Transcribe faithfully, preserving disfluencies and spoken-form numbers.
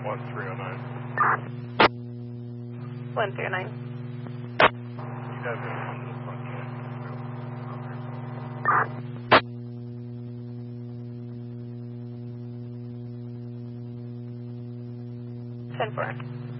one three oh nine. one three oh nine. You guys are on the front end. ten four.